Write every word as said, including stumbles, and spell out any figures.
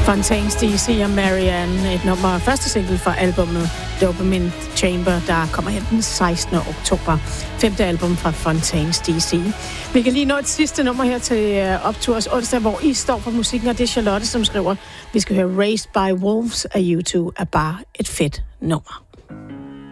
Fontaines D C og Marianne, et nummer første single fra albumet Dopamine Chamber, der kommer hen den sekstende oktober. Femte album fra Fontaines D C. Vi kan lige nå et sidste nummer her til opturs onsdag, hvor I står for musikken, og det er Charlotte, som skriver, vi skal høre Raised by Wolves af U to er bare et fedt nummer.